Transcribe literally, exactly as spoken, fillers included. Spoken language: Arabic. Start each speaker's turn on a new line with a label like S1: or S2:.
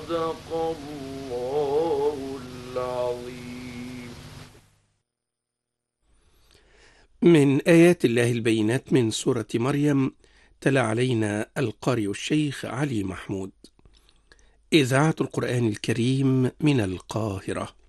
S1: صدق الله العظيم.
S2: من آيات الله البينات من سورة مريم، تلا علينا القارئ الشيخ علي محمود. إذاعة القرآن الكريم من القاهرة.